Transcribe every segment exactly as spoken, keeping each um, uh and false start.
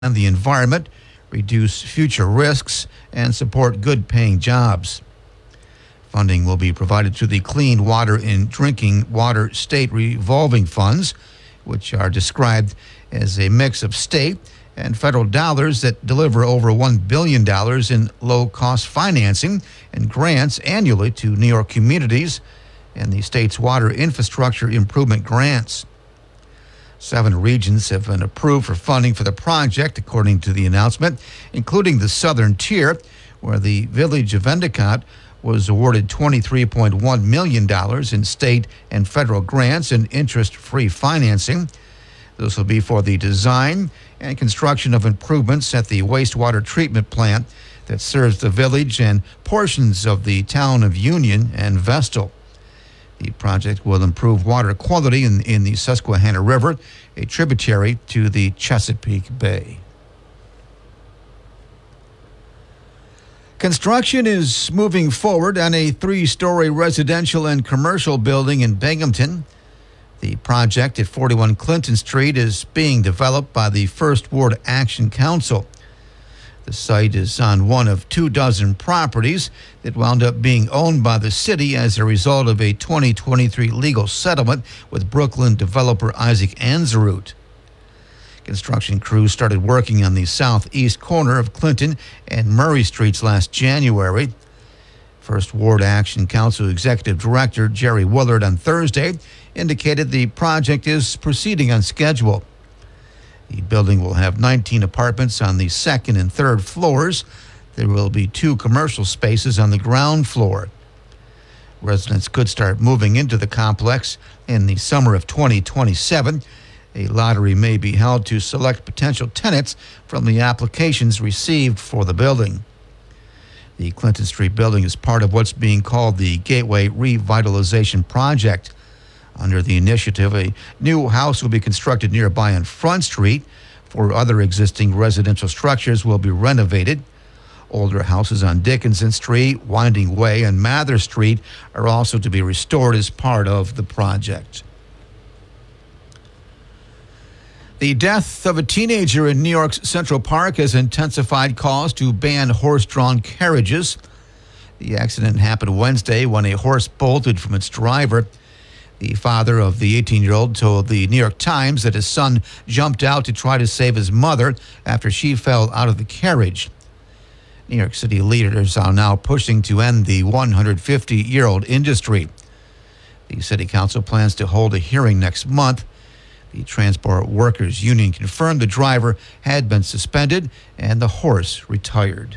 the environment, reduce future risks, and support good-paying jobs. Funding will be provided through the Clean Water and Drinking Water State Revolving Funds, which are described as a mix of state and federal dollars that deliver over one billion dollars in low-cost financing and grants annually to New York communities and the state's water infrastructure improvement grants. Seven regions have been approved for funding for the project, according to the announcement, including the southern tier, where the village of Endicott was awarded twenty-three point one million dollars in state and federal grants and interest-free financing. This will be for the design and construction of improvements at the wastewater treatment plant that serves the village and portions of the town of Union and Vestal. The project will improve water quality in, in the Susquehanna River, a tributary to the Chesapeake Bay. Construction is moving forward on a three-story residential and commercial building in Binghamton. The project at forty-one Clinton Street is being developed by the First Ward Action Council. The site is on one of two dozen properties that wound up being owned by the city as a result of a twenty twenty-three legal settlement with Brooklyn developer Isaac Anzarut. Construction crews started working on the southeast corner of Clinton and Murray Streets last January. First Ward Action Council Executive Director Jerry Willard on Thursday indicated the project is proceeding on schedule. The building will have nineteen apartments on the second and third floors. There will be two commercial spaces on the ground floor. Residents could start moving into the complex in the summer of twenty twenty-seven. A lottery may be held to select potential tenants from the applications received for the building. The Clinton Street building is part of what's being called the Gateway Revitalization Project. Under the initiative, a new house will be constructed nearby on Front Street. Four other existing residential structures will be renovated. Older houses on Dickinson Street, Winding Way, and Mather Street are also to be restored as part of the project. The death of a teenager in New York's Central Park has intensified calls to ban horse-drawn carriages. The accident happened Wednesday when a horse bolted from its driver. The father of the eighteen-year-old told the New York Times that his son jumped out to try to save his mother after she fell out of the carriage. New York City leaders are now pushing to end the one hundred fifty-year-old industry. The city council plans to hold a hearing next month. The Transport Workers Union confirmed the driver had been suspended and the horse retired.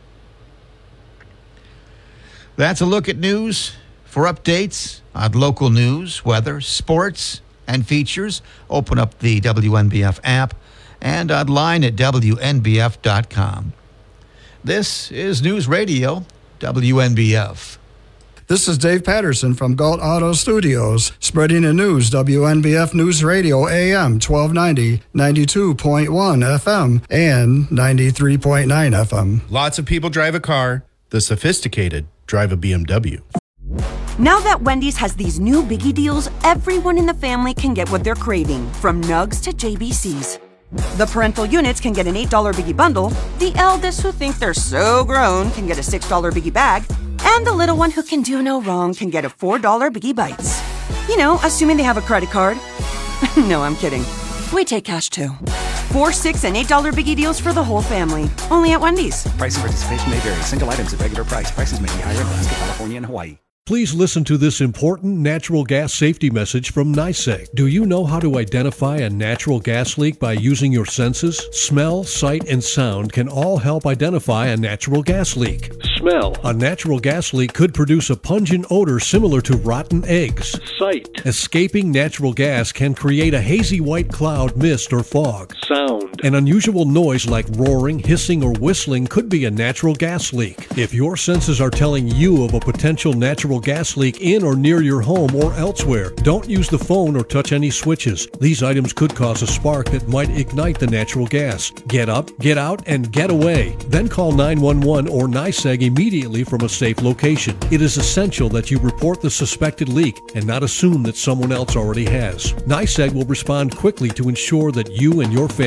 That's a look at news. For updates on local news, weather, sports, and features, open up the W N B F app and online at W N B F dot com. This is News Radio, W N B F. This is Dave Patterson from Galt Auto Studios, spreading the news, W N B F News Radio, A M twelve ninety, ninety-two point one F M, and ninety-three point nine F M. Lots of people drive a car. The sophisticated drive a B M W. Now that Wendy's has these new biggie deals, everyone in the family can get what they're craving, from Nugs to J B Cs. The parental units can get an eight dollar biggie bundle, the eldest who think they're so grown can get a six dollar biggie bag, and the little one who can do no wrong can get a four dollar biggie bites. You know, assuming they have a credit card. No, I'm kidding. We take cash too. Four, six, and eight dollar biggie deals for the whole family. Only at Wendy's. Price and participation may vary. Single items at regular price. Prices may be higher in Alaska, California, and Hawaii. Please listen to this important natural gas safety message from NYSEG. Do you know how to identify a natural gas leak by using your senses? Smell, sight, and sound can all help identify a natural gas leak. Smell. A natural gas leak could produce a pungent odor similar to rotten eggs. Sight. Escaping natural gas can create a hazy white cloud, mist, or fog. Sound. An unusual noise like roaring, hissing, or whistling could be a natural gas leak. If your senses are telling you of a potential natural gas leak in or near your home or elsewhere, don't use the phone or touch any switches. These items could cause a spark that might ignite the natural gas. Get up, get out, and get away. Then call nine one one or NYSEG immediately from a safe location. It is essential that you report the suspected leak and not assume that someone else already has. NYSEG will respond quickly to ensure that you and your family are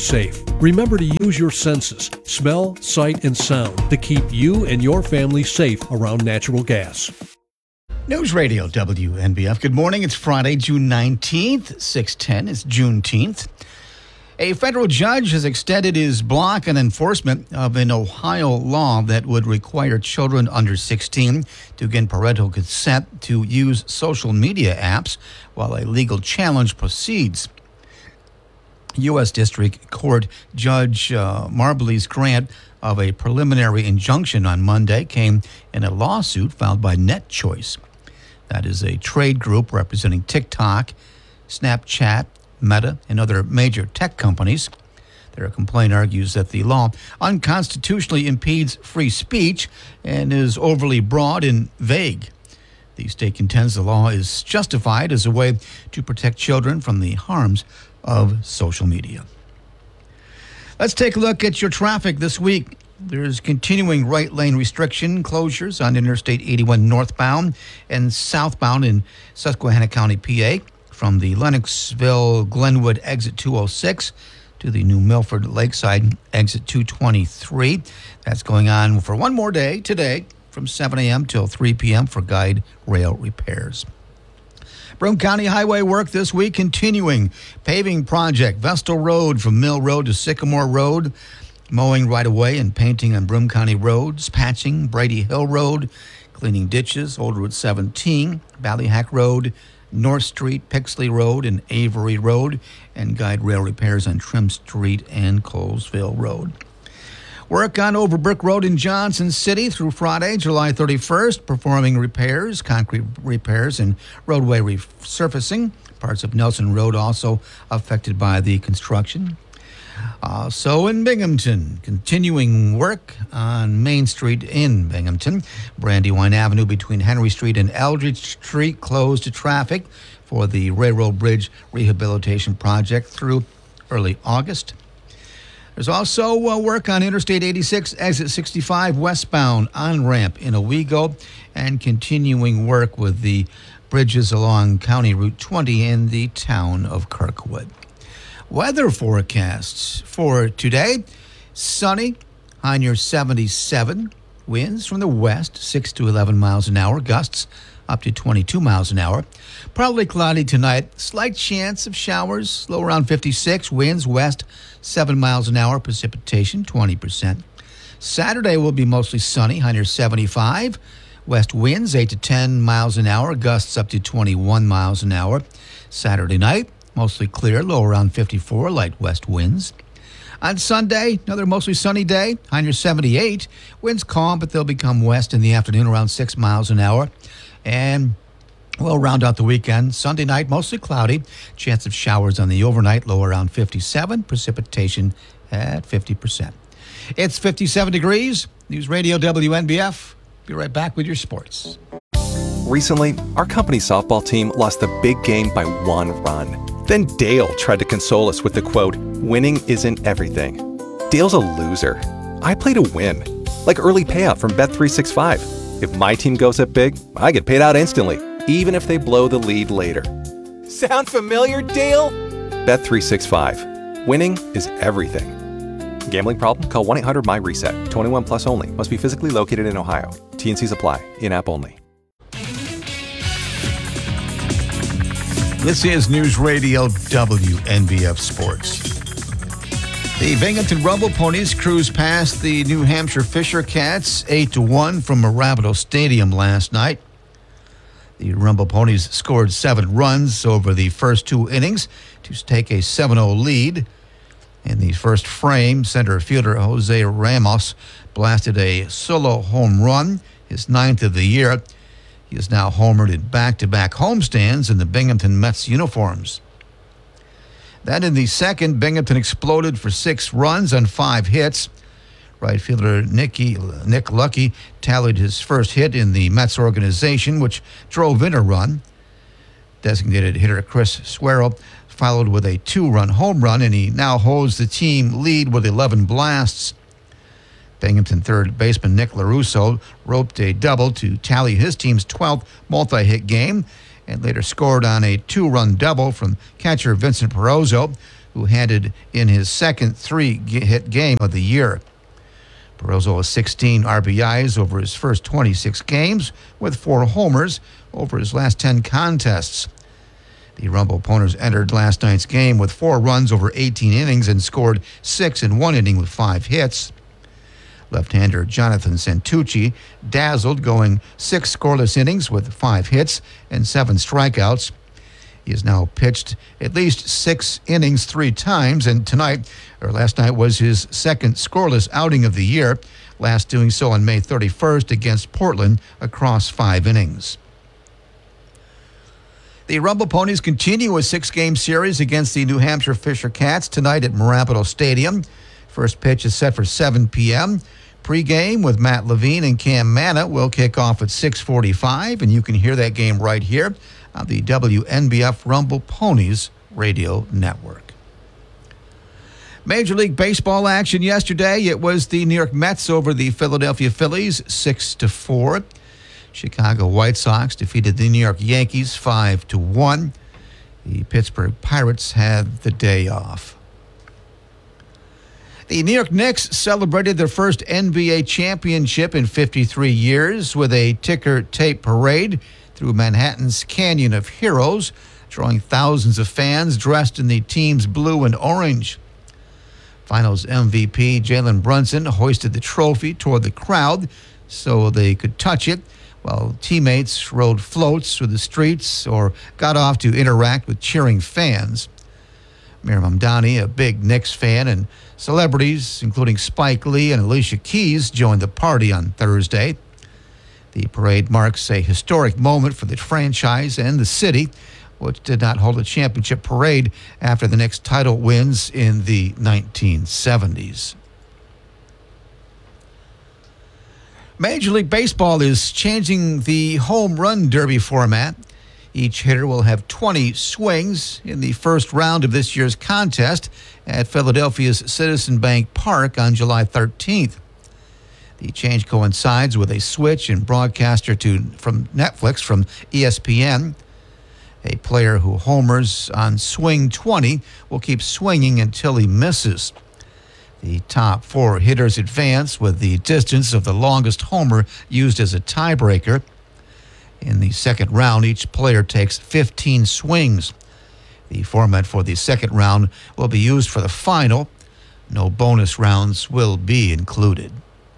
safe. Remember to use your senses, smell, sight, and sound to keep you and your family safe around natural gas. News Radio W N B F. Good morning. It's Friday, June nineteenth. six ten is Juneteenth. A federal judge has extended his block on enforcement of an Ohio law that would require children under sixteen to gain parental consent to use social media apps while a legal challenge proceeds. U S. District Court Judge uh, Marbley's grant of a preliminary injunction on Monday came in a lawsuit filed by NetChoice. That is a trade group representing TikTok, Snapchat, Meta, and other major tech companies. Their complaint argues that the law unconstitutionally impedes free speech and is overly broad and vague. The state contends the law is justified as a way to protect children from the harms of social media. Let's take a look at your traffic this week. There's continuing right lane restriction closures on Interstate eighty-one northbound and southbound in Susquehanna County, P A, from the Lennoxville-Glenwood exit two oh six to the New Milford Lakeside exit two twenty-three. That's going on for one more day today from seven a.m. till three p.m. for guide rail repairs. Broome County Highway work this week continuing. Paving project, Vestal Road from Mill Road to Sycamore Road. Mowing right away and painting on Broome County roads. Patching, Brady Hill Road. Cleaning ditches, Old Route seventeen, Ballyhack Road, North Street, Pixley Road, and Avery Road. And guide rail repairs on Trim Street and Colesville Road. Work on Overbrook Road in Johnson City through Friday, July thirty-first, performing repairs, concrete repairs, and roadway resurfacing. Parts of Nelson Road also affected by the construction. Uh, so in Binghamton, continuing work on Main Street in Binghamton. Brandywine Avenue between Henry Street and Eldridge Street closed to traffic for the Railroad Bridge Rehabilitation Project through early August. There's also uh, work on Interstate eighty-six, exit sixty-five westbound on-ramp in Owego, and continuing work with the bridges along County Route twenty in the town of Kirkwood. Weather forecasts for today: sunny, high near seventy-seven. Winds from the west, six to eleven miles an hour. Gusts up to twenty-two miles an hour. Probably cloudy tonight. Slight chance of showers, low around fifty-six. Winds west, seven miles an hour. Precipitation, twenty percent. Saturday will be mostly sunny, high near seventy-five. West winds, eight to ten miles an hour. Gusts up to twenty-one miles an hour. Saturday night, mostly clear, low around fifty-four, light west winds. On Sunday, another mostly sunny day, high near seventy-eight. Winds calm, but they'll become west in the afternoon around six miles an hour. And we'll round out the weekend. Sunday night, mostly cloudy. Chance of showers on the overnight, low around fifty-seven. Precipitation at fifty percent. It's fifty-seven degrees. News Radio W N B F. Be right back with your sports. Recently, our company softball team lost the big game by one run. Then Dale tried to console us with the quote, "Winning isn't everything." Dale's a loser. I play to win. Like early payout from Bet three sixty-five. If my team goes up big, I get paid out instantly, even if they blow the lead later. Sound familiar, Dale? Bet three sixty-five. Winning is everything. Gambling problem? Call one eight hundred M Y reset. twenty-one plus only. Must be physically located in Ohio. T and Cs apply. In-app only. This is News Radio W N B F Sports. The Binghamton Rumble Ponies cruised past the New Hampshire Fisher Cats eight to one from Arapahoe Stadium last night. The Rumble Ponies scored seven runs over the first two innings to take a seven oh lead. In the first frame, center fielder Jose Ramos blasted a solo home run, his ninth of the year. He is now homered in back-to-back homestands in the Binghamton Mets uniforms. Then in the second, Binghamton exploded for six runs on five hits. Right fielder Nicky, Nick Lucky tallied his first hit in the Mets organization, which drove in a run. Designated hitter Chris Swerrell followed with a two-run home run, and he now holds the team lead with eleven blasts. Binghamton third baseman Nick LaRusso roped a double to tally his team's twelfth multi-hit game, and later scored on a two-run double from catcher Vincent Perozzo, who who handed in his second three-hit game of the year. Barroso has sixteen R B Is over his first twenty-six games, with four homers over his last ten contests. The Rumble Ponies entered last night's game with four runs over eighteen innings and scored six in one inning with five hits. Left-hander Jonathan Santucci dazzled, going six scoreless innings with five hits and seven strikeouts. He has now pitched at least six innings three times, and tonight, or last night, was his second scoreless outing of the year, last doing so on May thirty-first against Portland across five innings. The Rumble Ponies continue a six-game series against the New Hampshire Fisher Cats tonight at Marapito Stadium. First pitch is set for seven p.m. Pre-game with Matt Levine and Cam Manna will kick off at six forty-five, and you can hear that game right here on the W N B F Rumble Ponies radio network. Major League Baseball action yesterday. It was the New York Mets over the Philadelphia Phillies, six to four. Chicago White Sox defeated the New York Yankees five to one. The Pittsburgh Pirates had the day off. The New York Knicks celebrated their first N B A championship in fifty-three years with a ticker tape parade through Manhattan's Canyon of Heroes, drawing thousands of fans dressed in the team's blue and orange. Finals M V P Jalen Brunson hoisted the trophy toward the crowd so they could touch it, while teammates rode floats through the streets or got off to interact with cheering fans. Mir Mamdani, a big Knicks fan, and celebrities, including Spike Lee and Alicia Keys, joined the party on Thursday. The parade marks a historic moment for the franchise and the city, which did not hold a championship parade after the Knicks' title wins in the nineteen seventies. Major League Baseball is changing the home run derby format. Each hitter will have twenty swings in the first round of this year's contest at Philadelphia's Citizen Bank Park on July thirteenth. The change coincides with a switch in broadcaster to from Netflix from E S P N. A player who homers on swing twenty will keep swinging until he misses. The top four hitters advance, with the distance of the longest homer used as a tiebreaker. In the second round, each player takes fifteen swings. The format for the second round will be used for the final. No bonus rounds will be included.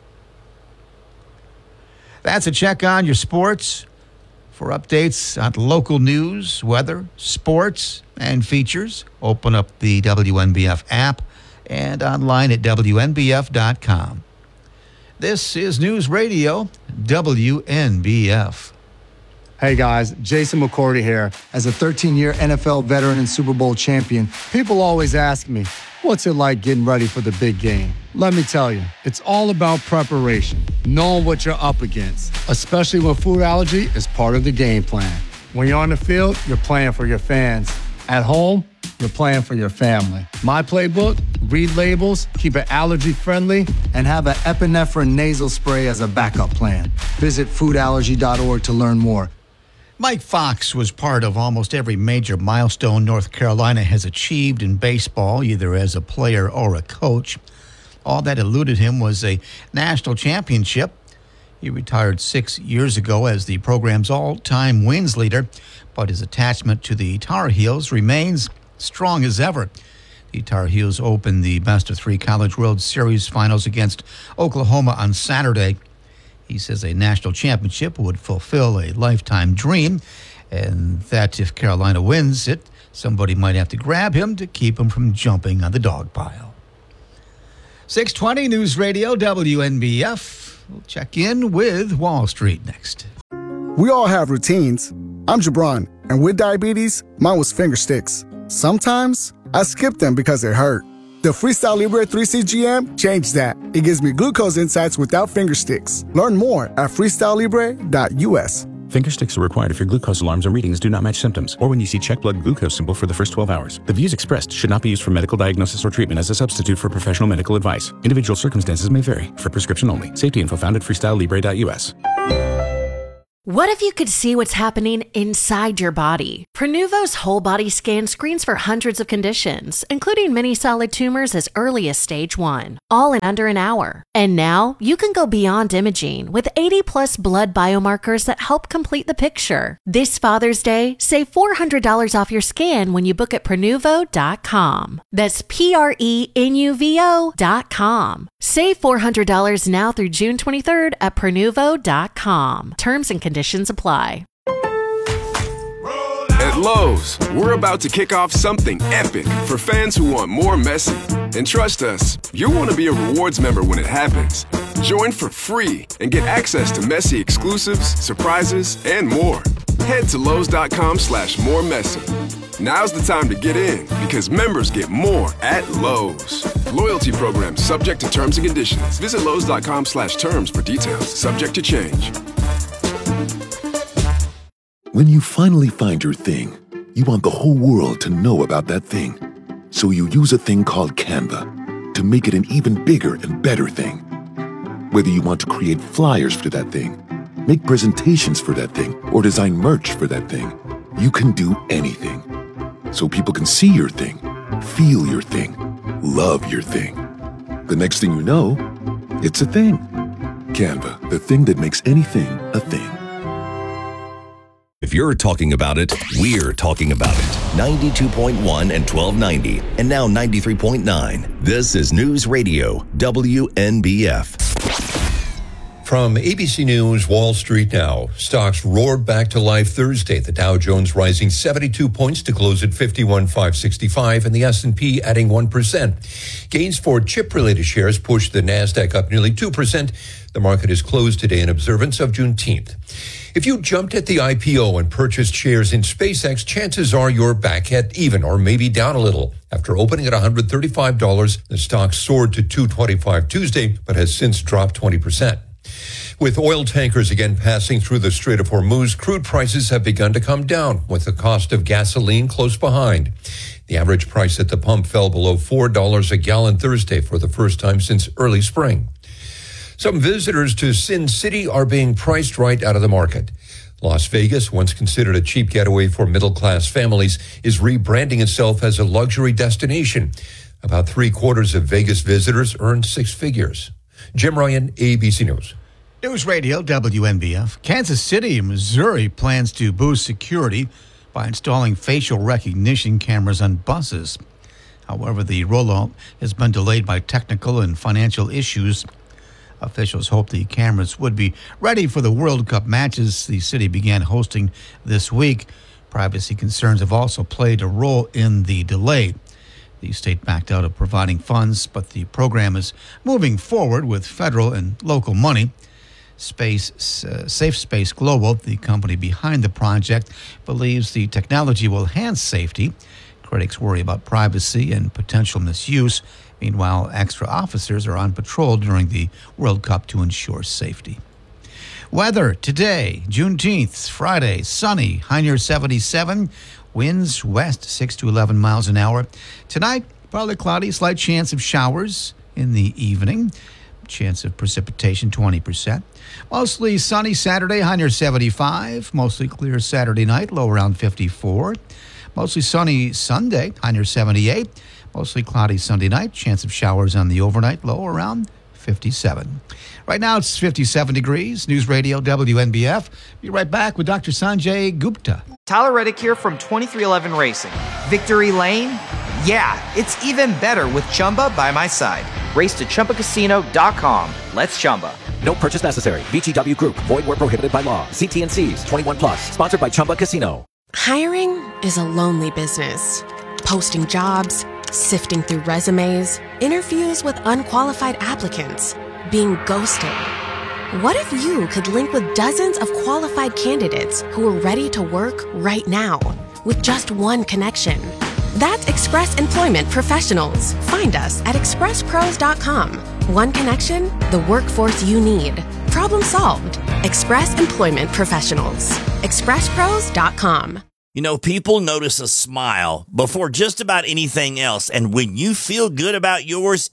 That's a check on your sports. For updates on local news, weather, sports, and features, open up the W N B F app and online at W N B F dot com. This is News Radio W N B F. Hey guys, Jason McCourty here. As a thirteen-year N F L veteran and Super Bowl champion, people always ask me, what's it like getting ready for the big game? Let me tell you, it's all about preparation, knowing what you're up against, especially when food allergy is part of the game plan. When you're on the field, you're playing for your fans. At home, you're playing for your family. My playbook, read labels, keep it allergy-friendly, and have an epinephrine nasal spray as a backup plan. Visit food allergy dot org to learn more. Mike Fox was part of almost every major milestone North Carolina has achieved in baseball, either as a player or a coach. All that eluded him was a national championship. He retired six years ago as the program's all-time wins leader, but his attachment to the Tar Heels remains strong as ever. The Tar Heels opened the best-of-three College World Series finals against Oklahoma on Saturday. He says a national championship would fulfill a lifetime dream, and that if Carolina wins it, somebody might have to grab him to keep him from jumping on the dog pile. six twenty News Radio W N B F. We'll check in with Wall Street next. We all have routines. I'm Jabron, and with diabetes, mine was finger sticks. Sometimes I skip them because it hurt. The Freestyle Libre three C G M changed that. It gives me glucose insights without finger sticks. Learn more at freestyle libre dot U S. Finger sticks are required if your glucose alarms or readings do not match symptoms, or when you see check blood glucose symbol for the first twelve hours. The views expressed should not be used for medical diagnosis or treatment as a substitute for professional medical advice. Individual circumstances may vary. For prescription only. Safety info found at freestyle libre dot U S. What if you could see what's happening inside your body? Prenuvo's whole body scan screens for hundreds of conditions, including many solid tumors as early as stage one, all in under an hour. And now you can go beyond imaging with eighty plus blood biomarkers that help complete the picture. This Father's Day, save four hundred dollars off your scan when you book at Prenuvo dot com. That's P R E N U V O dot com. Save four hundred dollars now through June twenty-third at Prenuvo dot com. Terms and conditions apply. At Lowe's, we're about to kick off something epic for fans who want more Messi. And trust us, you'll want to be a rewards member when it happens. Join for free and get access to Messi exclusives, surprises, and more. Head to Lowe's dot com slash more Messi. Now's the time to get in because members get more at Lowe's. Loyalty program subject to terms and conditions. Visit Lowe's dot com slash terms for details. Subject to change. When you finally find your thing, you want the whole world to know about that thing. So you use a thing called Canva to make it an even bigger and better thing. Whether you want to create flyers for that thing, make presentations for that thing, or design merch for that thing, you can do anything. So people can see your thing, feel your thing, love your thing. The next thing you know, it's a thing. Canva, the thing that makes anything a thing. If you're talking about it, we're talking about it. ninety-two point one and twelve ninety, and now ninety-three point nine. This is News Radio, W N B F. From A B C News, Wall Street now. Stocks roared back to life Thursday. The Dow Jones rising seventy-two points to close at fifty-one thousand five hundred sixty-five, and the S and P adding one percent. Gains for chip-related shares pushed the NASDAQ up nearly two percent. The market is closed today in observance of Juneteenth. If you jumped at the I P O and purchased shares in SpaceX, chances are you're back at even or maybe down a little. After opening at one hundred thirty-five dollars, the stock soared to two hundred twenty-five dollars Tuesday, but has since dropped twenty percent. With oil tankers again passing through the Strait of Hormuz, crude prices have begun to come down, with the cost of gasoline close behind. The average price at the pump fell below four dollars a gallon Thursday for the first time since early spring. Some visitors to Sin City are being priced right out of the market. Las Vegas, once considered a cheap getaway for middle-class families, is rebranding itself as a luxury destination. About three-quarters of Vegas visitors earn six figures. Jim Ryan, A B C News. News Radio, W N B F. Kansas City, Missouri plans to boost security by installing facial recognition cameras on buses. However, the rollout has been delayed by technical and financial issues. Officials hope the cameras would be ready for the World Cup matches the city began hosting this week. Privacy concerns have also played a role in the delay. The state backed out of providing funds, but the program is moving forward with federal and local money. Space uh, Safe Space Global, the company behind the project, believes the technology will enhance safety. Critics worry about privacy and potential misuse. Meanwhile, extra officers are on patrol during the World Cup to ensure safety. Weather today, Juneteenth, Friday, sunny, high near seventy-seven. Winds west six to eleven miles an hour. Tonight, partly cloudy, slight chance of showers in the evening. Chance of precipitation twenty percent. Mostly sunny Saturday, high near seventy-five. Mostly clear Saturday night, low around fifty-four. Mostly sunny Sunday, high near seventy-eight. Mostly cloudy Sunday night. Chance of showers on the overnight, low around fifty-seven. Right now it's fifty-seven degrees. News Radio W N B F. Be right back with Doctor Sanjay Gupta. Tyler Reddick here from twenty-three eleven Racing. Victory Lane? Yeah, it's even better with Chumba by my side. Race to Chumba Casino dot com. Let's Chumba. No purchase necessary. V G W Group. Void where prohibited by law. See T N Cs. twenty-one plus. Sponsored by Chumba Casino. Hiring is a lonely business. Posting jobs, sifting through resumes, interviews with unqualified applicants, being ghosted. What if you could link with dozens of qualified candidates who are ready to work right now with just one connection? That's Express Employment Professionals. Find us at express pros dot com. One connection, the workforce you need. Problem solved. Express Employment Professionals. express pros dot com. You know, people notice a smile before just about anything else, and when you feel good about yours, it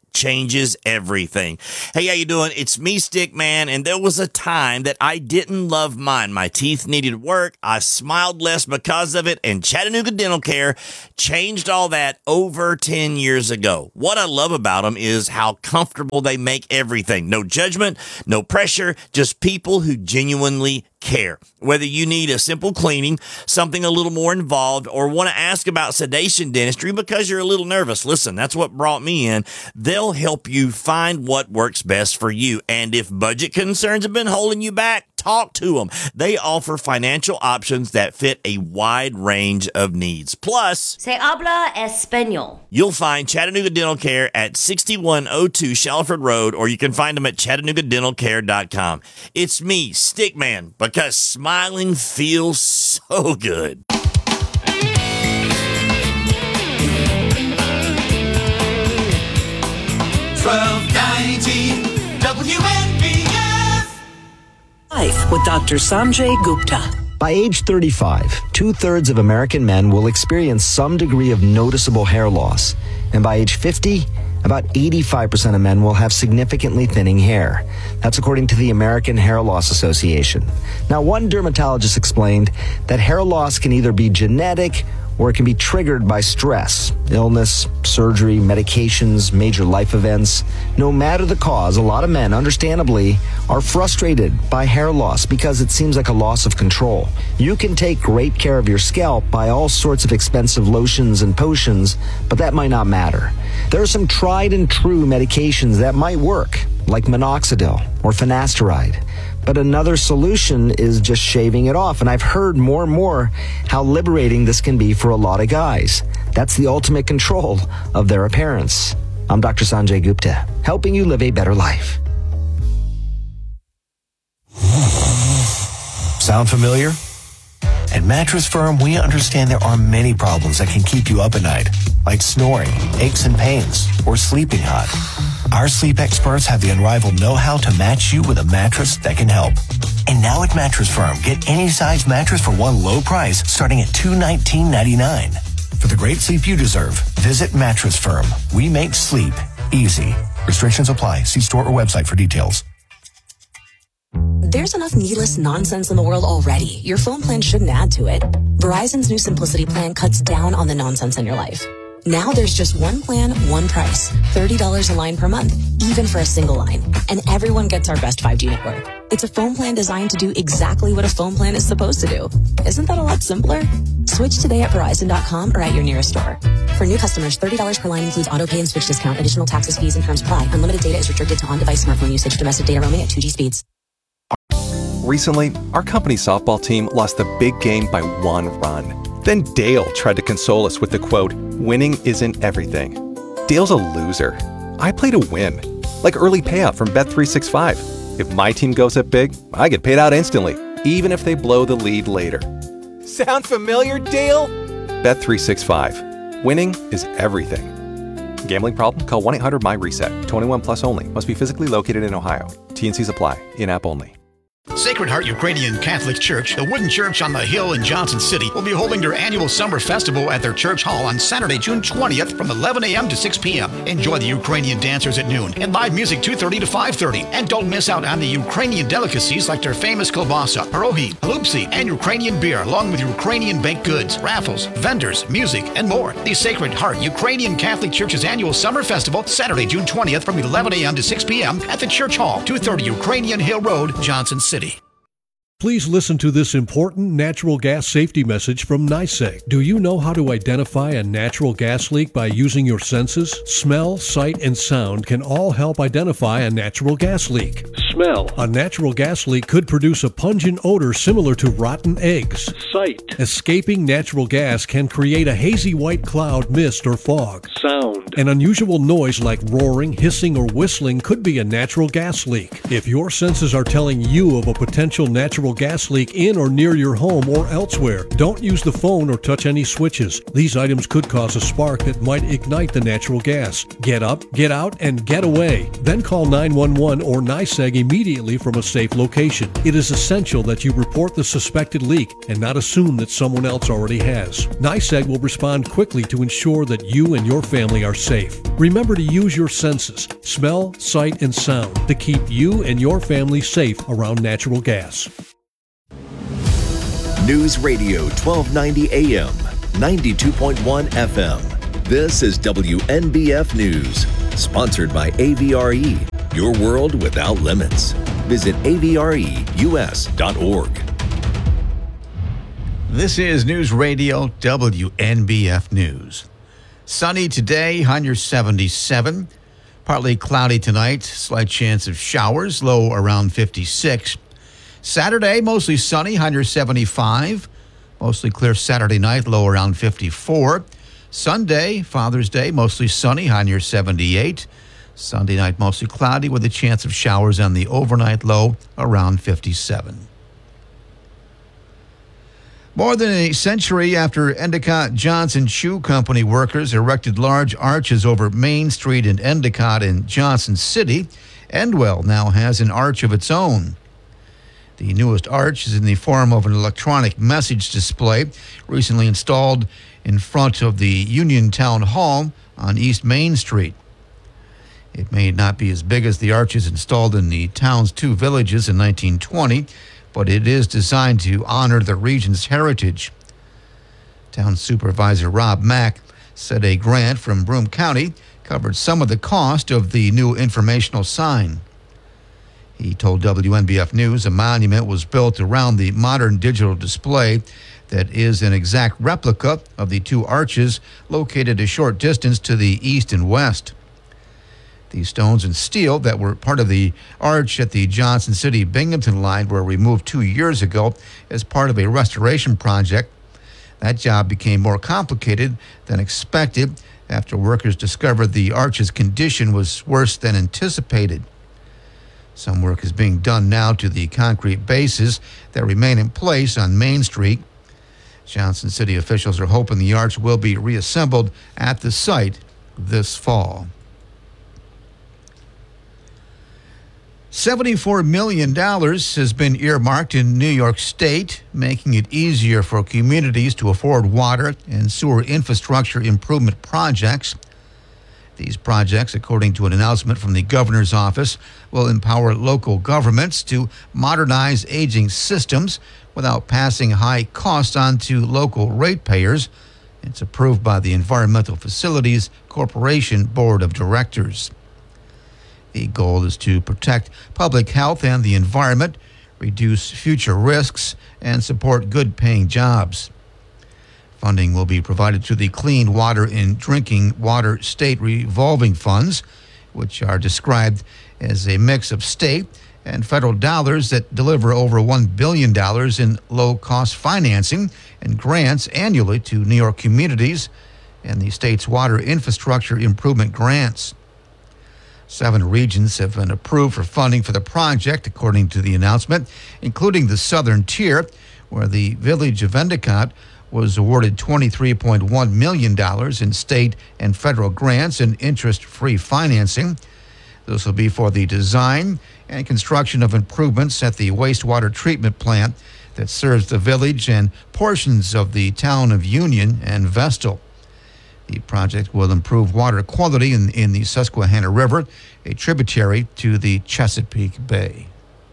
changes everything. Hey, how you doing? It's me, Stickman, and there was a time that I didn't love mine. My teeth needed work. I smiled less because of it, and Chattanooga Dental Care changed all that over ten years ago. What I love about them is how comfortable they make everything. No judgment, no pressure, just people who genuinely care. Whether you need a simple cleaning, something a little more involved, or want to ask about sedation dentistry because you're a little nervous, listen, that's what brought me in. They'll help you find what works best for you. And if budget concerns have been holding you back, talk to them. They offer financial options that fit a wide range of needs. Plus, Se habla español. You'll find Chattanooga Dental Care at sixty-one oh two Shalford Road, or you can find them at chattanooga dental care dot com. It's me, Stickman, because smiling feels so good. twelve ninety W N B F. Life with Doctor Sanjay Gupta. By age thirty-five, two-thirds of American men will experience some degree of noticeable hair loss. And by age fifty, about eighty-five percent of men will have significantly thinning hair. That's according to the American Hair Loss Association. Now, one dermatologist explained that hair loss can either be genetic or it can be triggered by stress, illness, surgery, medications, major life events. No matter the cause, a lot of men, understandably, are frustrated by hair loss because it seems like a loss of control. You can take great care of your scalp by all sorts of expensive lotions and potions, but that might not matter. There are some tried and true medications that might work, like minoxidil or finasteride. But another solution is just shaving it off. And I've heard more and more how liberating this can be for a lot of guys. That's the ultimate control of their appearance. I'm Doctor Sanjay Gupta, helping you live a better life. Sound familiar? At Mattress Firm, we understand there are many problems that can keep you up at night, like snoring, aches and pains, or sleeping hot. Our sleep experts have the unrivaled know-how to match you with a mattress that can help. And now at Mattress Firm, get any size mattress for one low price starting at two hundred nineteen dollars and ninety-nine cents. For the great sleep you deserve, visit Mattress Firm. We make sleep easy. Restrictions apply. See store or website for details. There's enough needless nonsense in the world already. Your phone plan shouldn't add to it. Verizon's new Simplicity plan cuts down on the nonsense in your life. Now there's just one plan, one price. thirty dollars a line per month, even for a single line. And everyone gets our best five G network. It's a phone plan designed to do exactly what a phone plan is supposed to do. Isn't that a lot simpler? Switch today at Verizon dot com or at your nearest store. For new customers, thirty dollars per line includes auto pay and switch discount. Additional taxes, fees, and terms apply. Unlimited data is restricted to on-device smartphone usage. Domestic data roaming at two G speeds. Recently, our company softball team lost the big game by one run. Then Dale tried to console us with the quote, "Winning isn't everything." Dale's a loser. I play to win. Like early payout from Bet three sixty-five. If my team goes up big, I get paid out instantly, even if they blow the lead later. Sound familiar, Dale? Bet three sixty-five. Winning is everything. Gambling problem? Call one eight hundred M Y reset. twenty-one plus only. Must be physically located in Ohio. T N Cs apply. In-app only. Sacred Heart Ukrainian Catholic Church, the wooden church on the hill in Johnson City, will be holding their annual summer festival at their church hall on Saturday, June twentieth from eleven a.m. to six p.m. Enjoy the Ukrainian dancers at noon and live music two thirty to five thirty. And don't miss out on the Ukrainian delicacies like their famous kielbasa, pierogi, halupsi, and Ukrainian beer, along with Ukrainian baked goods, raffles, vendors, music, and more. The Sacred Heart Ukrainian Catholic Church's annual summer festival, Saturday, June twentieth from eleven a.m. to six p.m. at the church hall, two thirty Ukrainian Hill Road, Johnson City. Please listen to this important natural gas safety message from NYSEG. Do you know how to identify a natural gas leak by using your senses? Smell, sight, and sound can all help identify a natural gas leak. Smell. A natural gas leak could produce a pungent odor similar to rotten eggs. Sight. Escaping natural gas can create a hazy white cloud, mist, or fog. Sound. An unusual noise like roaring, hissing, or whistling could be a natural gas leak. If your senses are telling you of a potential natural gas leak in or near your home or elsewhere, don't use the phone or touch any switches. These items could cause a spark that might ignite the natural gas. Get up, get out, and get away. Then call nine one one or NYSEG immediately from a safe location. It is essential that you report the suspected leak and not assume that someone else already has. NYSEG will respond quickly to ensure that you and your family are safe. Remember to use your senses, smell, sight, and sound to keep you and your family safe around natural gas. News Radio twelve ninety A M, ninety-two point one F M. This is W N B F News, sponsored by A V R E, your world without limits. Visit A V R E U S dot org. This is News Radio W N B F News. Sunny today, high near seventy-seven. Partly cloudy tonight, slight chance of showers, low around fifty-six. Saturday, mostly sunny, high near seventy-five. Mostly clear Saturday night, low around fifty-four. Sunday, Father's Day, mostly sunny, high near seventy-eight. Sunday night, mostly cloudy with a chance of showers on the overnight, low around fifty-seven. More than a century after Endicott Johnson Shoe Company workers erected large arches over Main Street in Endicott and Johnson City, Endwell now has an arch of its own. The newest arch is in the form of an electronic message display recently installed in front of the Union Town Hall on East Main Street. It may not be as big as the arches installed in the town's two villages in nineteen twenty, but it is designed to honor the region's heritage. Town Supervisor Rob Mack said a grant from Broome County covered some of the cost of the new informational sign. He told W N B F News a monument was built around the modern digital display that is an exact replica of the two arches located a short distance to the east and west. The stones and steel that were part of the arch at the Johnson City-Binghamton line were removed two years ago as part of a restoration project. That job became more complicated than expected after workers discovered the arch's condition was worse than anticipated. Some work is being done now to the concrete bases that remain in place on Main Street. Johnson City officials are hoping the arch will be reassembled at the site this fall. seventy-four million dollars has been earmarked in New York State, making it easier for communities to afford water and sewer infrastructure improvement projects. These projects, according to an announcement from the governor's office, will empower local governments to modernize aging systems without passing high costs on to local ratepayers. It's approved by the Environmental Facilities Corporation Board of Directors. The goal is to protect public health and the environment, reduce future risks, and support good-paying jobs. Funding will be provided through the Clean Water and Drinking Water State Revolving Funds, which are described as a mix of state and federal dollars that deliver over one billion dollars in low-cost financing and grants annually to New York communities and the state's water infrastructure improvement grants. Seven regions have been approved for funding for the project, according to the announcement, including the southern tier, where the village of Endicott was awarded twenty-three point one million dollars in state and federal grants and interest-free financing. This will be for the design and construction of improvements at the wastewater treatment plant that serves the village and portions of the town of Union and Vestal. The project will improve water quality in, in the Susquehanna River, a tributary to the Chesapeake Bay.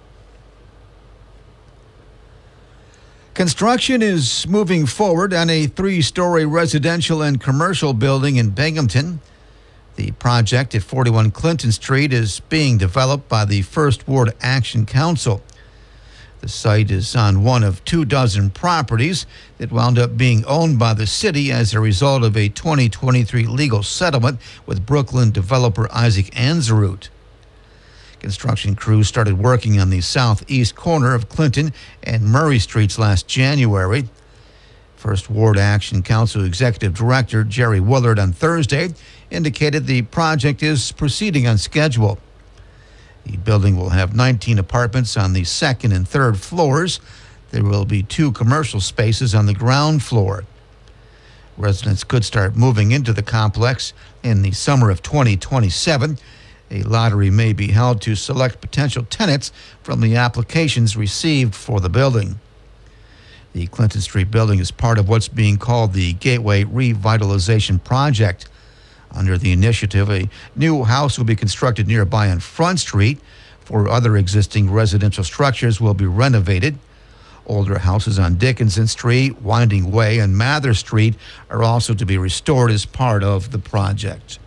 Construction is moving forward on a three-story residential and commercial building in Binghamton. The project at forty-one Clinton Street is being developed by the First Ward Action Council. The site is on one of two dozen properties that wound up being owned by the city as a result of a twenty twenty-three legal settlement with Brooklyn developer Isaac Anzarut. Construction crews started working on the southeast corner of Clinton and Murray Streets last January. First Ward Action Council Executive Director Jerry Willard on Thursday indicated the project is proceeding on schedule. The building will have nineteen apartments on the second and third floors. There will be two commercial spaces on the ground floor. Residents could start moving into the complex in the summer of twenty twenty-seven. A lottery may be held to select potential tenants from the applications received for the building. The Clinton Street building is part of what's being called the Gateway Revitalization Project. Under the initiative, a new house will be constructed nearby on Front Street. Four other existing residential structures will be renovated. Older houses on Dickinson Street, Winding Way, and Mather Street are also to be restored as part of the project.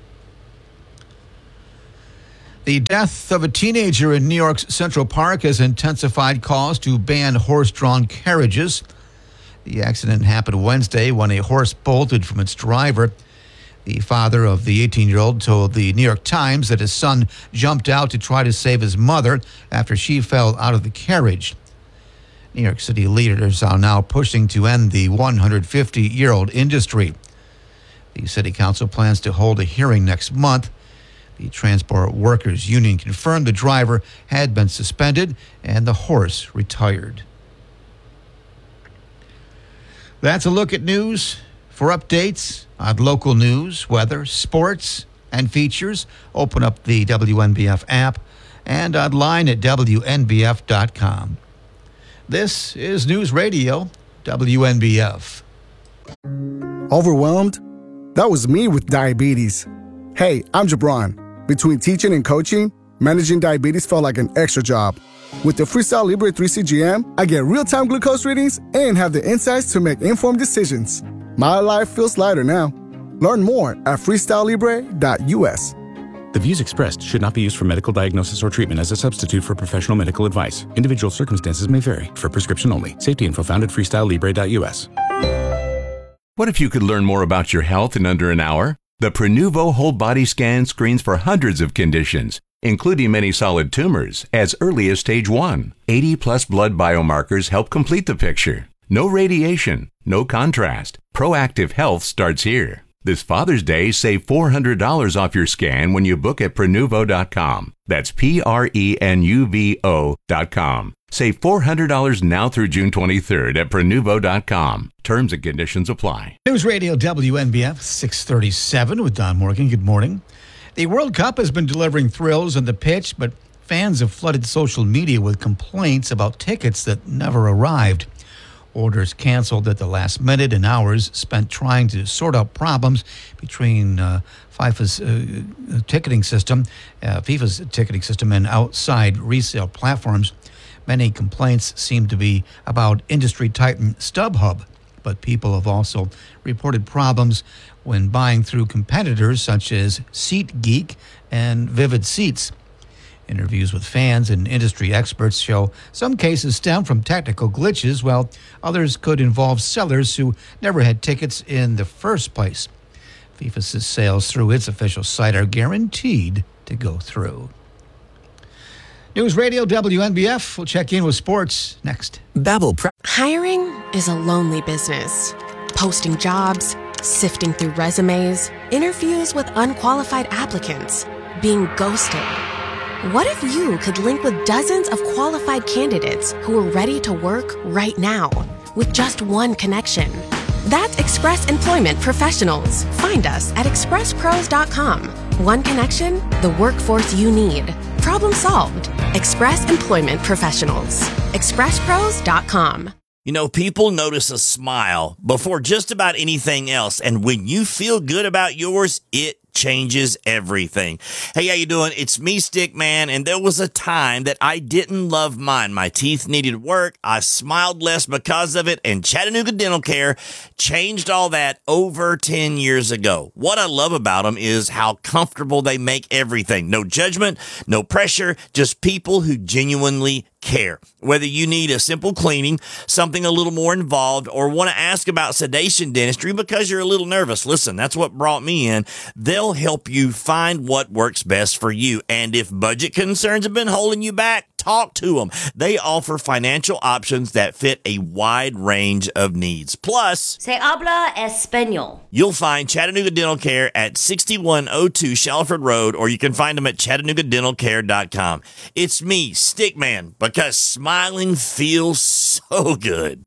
The death of a teenager in New York's Central Park has intensified calls to ban horse-drawn carriages. The accident happened Wednesday when a horse bolted from its driver. The father of the eighteen-year-old told the New York Times that his son jumped out to try to save his mother after she fell out of the carriage. New York City leaders are now pushing to end the one hundred fifty-year-old industry. The city council plans to hold a hearing next month. The Transport Workers Union confirmed the driver had been suspended and the horse retired. That's a look at news. For updates on local news, weather, sports, and features, open up the W N B F app and online at W N B F dot com. This is News Radio, W N B F. Overwhelmed? That was me with diabetes. Hey, I'm Jabron. Between teaching and coaching, managing diabetes felt like an extra job. With the Freestyle Libre three C G M, I get real-time glucose readings and have the insights to make informed decisions. My life feels lighter now. Learn more at freestyle libre dot U S. The views expressed should not be used for medical diagnosis or treatment as a substitute for professional medical advice. Individual circumstances may vary. For prescription only. Safety info found at freestyle libre dot U S. What if you could learn more about your health in under an hour? The Prenuvo whole body scan screens for hundreds of conditions, including many solid tumors, as early as stage one. eighty plus blood biomarkers help complete the picture. No radiation, no contrast. Proactive health starts here. This Father's Day, save four hundred dollars off your scan when you book at Prenuvo dot com. That's P R E N U V O dot com. Save four hundred dollars now through June twenty-third at Prenuvo dot com. Terms and conditions apply. News Radio W N B F six thirty-seven with Don Morgan. Good morning. The World Cup has been delivering thrills on the pitch, but fans have flooded social media with complaints about tickets that never arrived. Orders canceled at the last minute and hours spent trying to sort out problems between uh, FIFA's uh, ticketing system, uh, FIFA's ticketing system, and outside resale platforms. Many complaints seem to be about industry titan StubHub, but people have also reported problems when buying through competitors such as SeatGeek and Vivid Seats. Interviews with fans and industry experts show some cases stem from technical glitches, while others could involve sellers who never had tickets in the first place. FIFA's sales through its official site are guaranteed to go through. News Radio W N B F. We'll check in with sports next. Babbel. Pre- Hiring is a lonely business. Posting jobs, sifting through resumes, interviews with unqualified applicants, being ghosted. What if you could link with dozens of qualified candidates who are ready to work right now with just one connection? That's Express Employment Professionals. Find us at express pros dot com. One connection, the workforce you need. Problem solved. Express Employment Professionals. express pros dot com. You know, people notice a smile before just about anything else. And when you feel good about yours, it changes everything. Hey, how you doing? It's me, Stick Man, and there was a time that I didn't love mine. My teeth needed work. I smiled less because of it, and Chattanooga Dental Care changed all that over ten years ago. What I love about them is how comfortable they make everything. No judgment, no pressure, just people who genuinely care. Whether you need a simple cleaning, something a little more involved, or want to ask about sedation dentistry because you're a little nervous, listen, that's what brought me in. They'll help you find what works best for you. And if budget concerns have been holding you back, talk to them. They offer financial options that fit a wide range of needs. Plus, Se habla español. You'll find Chattanooga Dental Care at sixty-one oh two Shalford Road, or you can find them at chattanooga dental care dot com. It's me, Stickman, because smiling feels so good.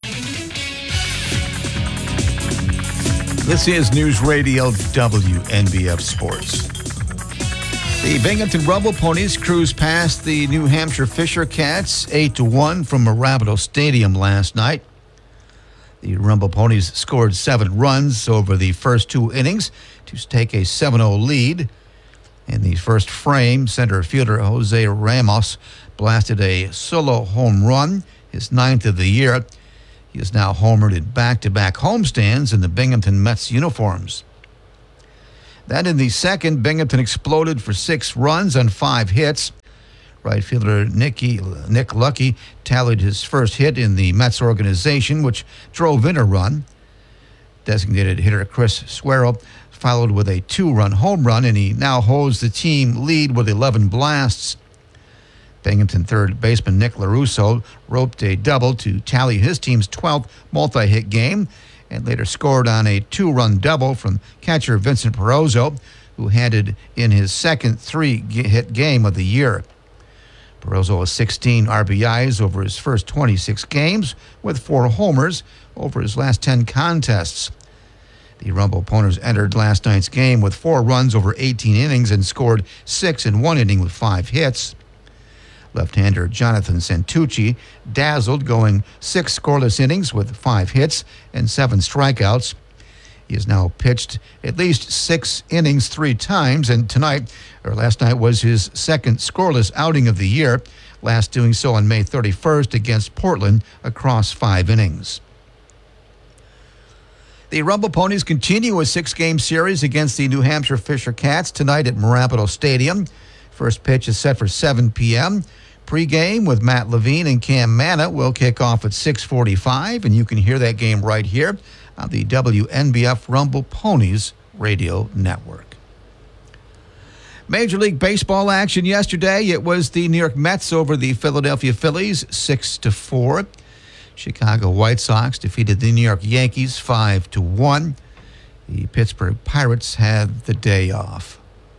This is News Radio W N B F Sports. The Binghamton Rumble Ponies cruised past the New Hampshire Fisher Cats eight to one from Arapahoe Stadium last night. The Rumble Ponies scored seven runs over the first two innings to take a seven oh lead. In the first frame, center fielder Jose Ramos blasted a solo home run, his ninth of the year. He is now homered in back-to-back homestands in the Binghamton Mets uniforms. Then in the second, Binghamton exploded for six runs on five hits. Right fielder Nicky, Nick Lucky tallied his first hit in the Mets organization, which drove in a run. Designated hitter Chris Suero followed with a two-run home run, and he now holds the team lead with eleven blasts. Binghamton third baseman Nick LaRusso roped a double to tally his team's twelfth multi-hit game and later scored on a two-run double from catcher Vincent Perozzo, who handed in his second three-hit game of the year. Perozzo has sixteen R B Is over his first twenty-six games with four homers over his last ten contests. The Rumble Ponies entered last night's game with four runs over eighteen innings and scored six in one inning with five hits. Left-hander Jonathan Santucci dazzled, going six scoreless innings with five hits and seven strikeouts. He has now pitched at least six innings three times, and tonight, or last night, was his second scoreless outing of the year, last doing so on May thirty-first against Portland across five innings. The Rumble Ponies continue a six-game series against the New Hampshire Fisher Cats tonight at Marapito Stadium. First pitch is set for seven p.m. Pre-game with Matt Levine and Cam Manna will kick off at six forty-five, and you can hear that game right here on the W N B F Rumble Ponies radio network. Major League Baseball action yesterday. It was the New York Mets over the Philadelphia Phillies, six to four. Chicago White Sox defeated the New York Yankees five to one. The Pittsburgh Pirates had the day off.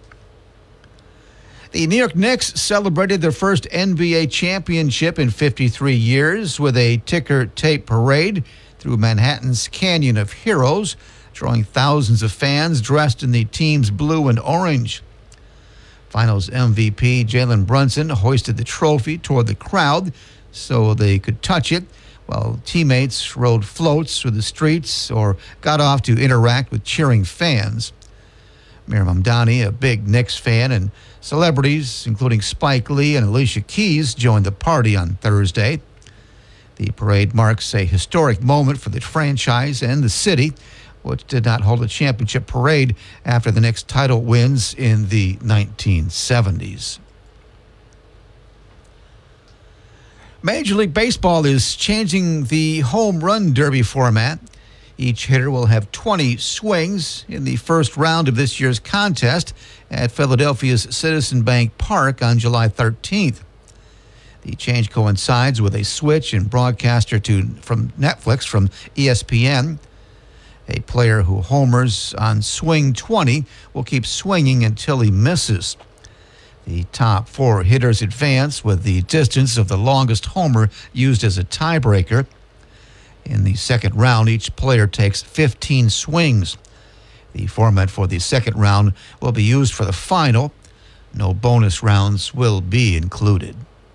The New York Knicks celebrated their first N B A championship in fifty-three years with a ticker tape parade through Manhattan's Canyon of Heroes, drawing thousands of fans dressed in the team's blue and orange. Finals M V P Jalen Brunson hoisted the trophy toward the crowd so they could touch it, while teammates rode floats through the streets or got off to interact with cheering fans. Mir Mamdani, a big Knicks fan, and celebrities, including Spike Lee and Alicia Keys, joined the party on Thursday. The parade marks a historic moment for the franchise and the city, which did not hold a championship parade after the Knicks' title wins in the nineteen seventies. Major League Baseball is changing the home run derby format. Each hitter will have twenty swings in the first round of this year's contest at Philadelphia's Citizen Bank Park on July thirteenth. The change coincides with a switch in broadcaster to from Netflix from E S P N. A player who homers on swing twenty will keep swinging until he misses. The top four hitters advance with the distance of the longest homer used as a tiebreaker. In the second round, each player takes fifteen swings. The format for the second round will be used for the final. No bonus rounds will be included.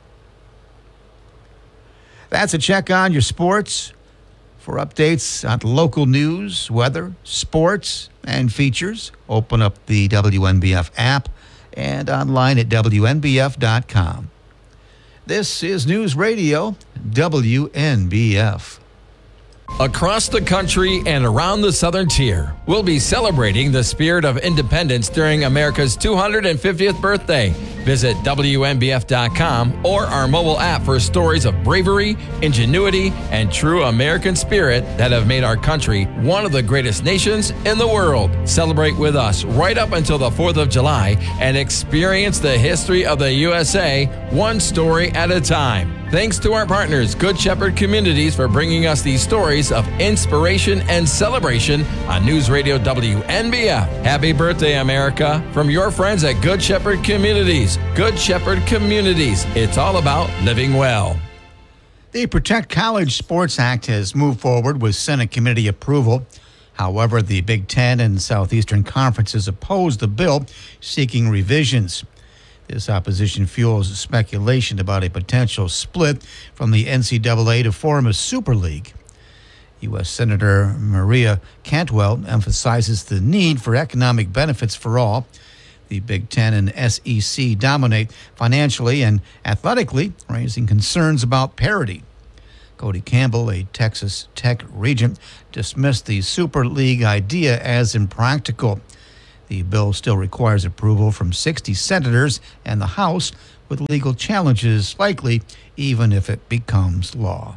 That's a check on your sports. For updates on local news, weather, sports, and features, open up the W N B F app and online at W N B F dot com. This is News Radio W N B F. Across the country and around the Southern Tier, we'll be celebrating the spirit of independence during America's two hundred fiftieth birthday. Visit W N B F dot com or our mobile app for stories of bravery, ingenuity, and true American spirit that have made our country one of the greatest nations in the world. Celebrate with us right up until the fourth of July and experience the history of the U S A one story at a time. Thanks to our partners, Good Shepherd Communities, for bringing us these stories of inspiration and celebration on News Radio W N B F. Happy birthday, America, from your friends at Good Shepherd Communities. Good Shepherd Communities. It's all about living well. The Protect College Sports Act has moved forward with Senate committee approval. However, the Big Ten and Southeastern Conferences opposed the bill, seeking revisions. This opposition fuels speculation about a potential split from the N C double A to form a Super League. U S. Senator Maria Cantwell emphasizes the need for economic benefits for all. The Big Ten and S E C dominate financially and athletically, raising concerns about parity. Cody Campbell, a Texas Tech regent, dismissed the Super League idea as impractical. The bill still requires approval from sixty senators and the House, with legal challenges likely even if it becomes law.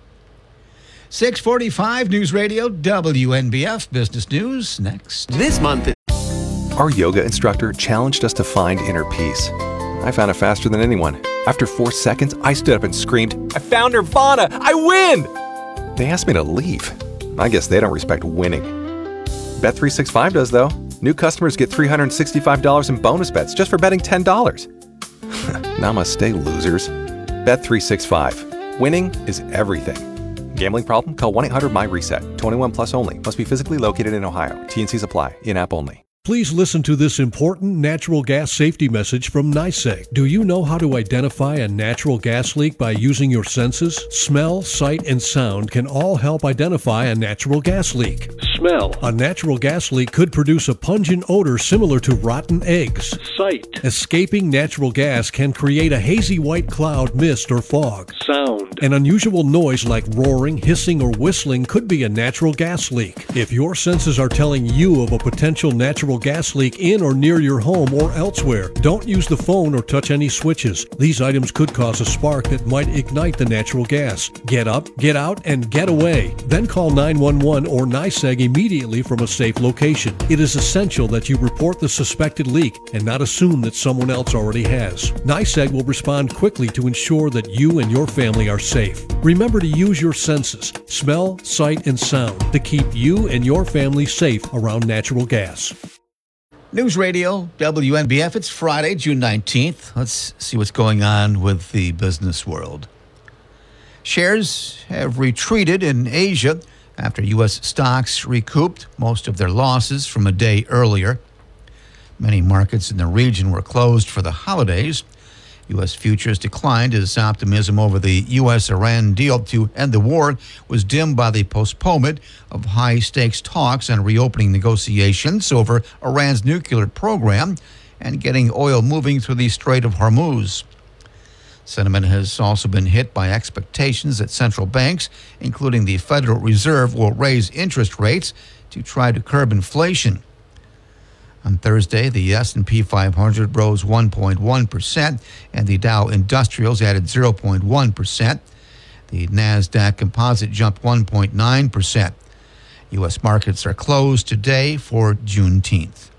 six forty-five News Radio, W N B F Business News. Next. This month, our yoga instructor challenged us to find inner peace. I found it faster than anyone. After four seconds, I stood up and screamed, "I found Nirvana! I win!" They asked me to leave. I guess they don't respect winning. Bet three sixty-five does, though. New customers get three hundred sixty-five dollars in bonus bets just for betting ten dollars. Namaste, losers. Bet three sixty-five. Winning is everything. Gambling problem? Call one eight hundred my reset. twenty-one plus only. Must be physically located in Ohio. T and Cs apply. In-app only. Please listen to this important natural gas safety message from NYSEG. Do you know how to identify a natural gas leak by using your senses? Smell, sight, and sound can all help identify a natural gas leak. Smell. A natural gas leak could produce a pungent odor similar to rotten eggs. Sight. Escaping natural gas can create a hazy white cloud, mist, or fog. Sound. An unusual noise like roaring, hissing, or whistling could be a natural gas leak. If your senses are telling you of a potential natural gas leak in or near your home or elsewhere, don't use the phone or touch any switches. These items could cause a spark that might ignite the natural gas. Get up, get out, and get away. Then call nine one one or NYSEG immediately from a safe location. It is essential that you report the suspected leak and not assume that someone else already has. NYSEG will respond quickly to ensure that you and your family are safe. Remember to use your senses, smell, sight, and sound to keep you and your family safe around natural gas. News Radio, W N B F. It's Friday, June nineteenth. Let's see what's going on with the business world. Shares have retreated in Asia after U S stocks recouped most of their losses from a day earlier. Many markets in the region were closed for the holidays. U S futures declined as optimism over the U S Iran deal to end the war was dimmed by the postponement of high-stakes talks on reopening negotiations over Iran's nuclear program and getting oil moving through the Strait of Hormuz. Sentiment has also been hit by expectations that central banks, including the Federal Reserve, will raise interest rates to try to curb inflation. On Thursday, the S and P five hundred rose one point one percent, and the Dow Industrials added zero point one percent. The NASDAQ Composite jumped one point nine percent. U S markets are closed today for Juneteenth.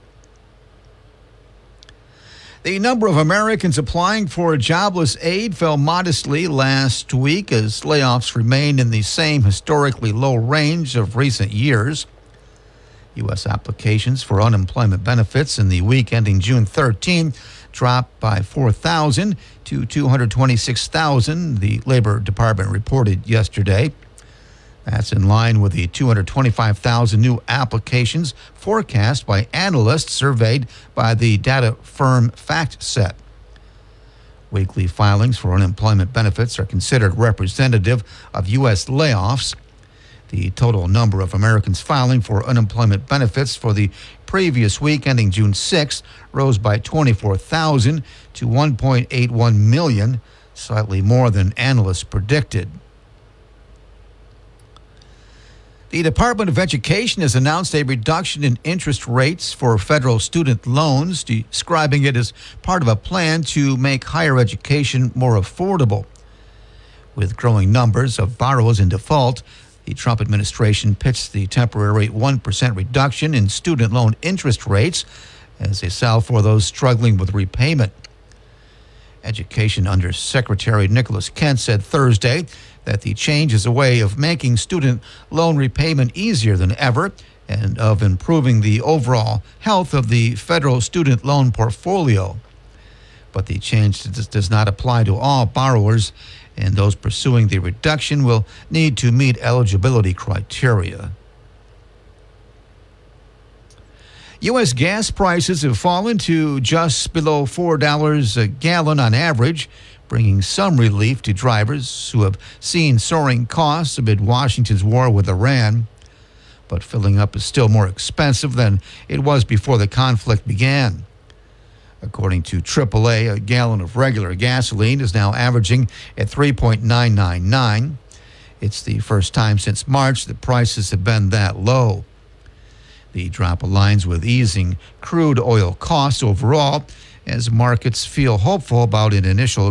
The number of Americans applying for jobless aid fell modestly last week as layoffs remained in the same historically low range of recent years. U S applications for unemployment benefits in the week ending June thirteenth dropped by four thousand to two hundred twenty-six thousand, the Labor Department reported yesterday. That's in line with the two hundred twenty-five thousand new applications forecast by analysts surveyed by the data firm FactSet. Weekly filings for unemployment benefits are considered representative of U S layoffs. The total number of Americans filing for unemployment benefits for the previous week ending June sixth rose by twenty-four thousand to one point eight one million, slightly more than analysts predicted. The Department of Education has announced a reduction in interest rates for federal student loans, describing it as part of a plan to make higher education more affordable. With growing numbers of borrowers in default, the Trump administration pitched the temporary one percent reduction in student loan interest rates as a salve for those struggling with repayment. Education Undersecretary Nicholas Kent said Thursday that the change is a way of making student loan repayment easier than ever and of improving the overall health of the federal student loan portfolio. But the change does not apply to all borrowers, and those pursuing the reduction will need to meet eligibility criteria. U S gas prices have fallen to just below four dollars a gallon on average. bringing some relief to drivers who have seen soaring costs amid Washington's war with Iran. But filling up is still more expensive than it was before the conflict began. According to triple A, a gallon of regular gasoline is now averaging at three point nine nine nine. It's the first time since March that prices have been that low. The drop aligns with easing crude oil costs overall as markets feel hopeful about an initial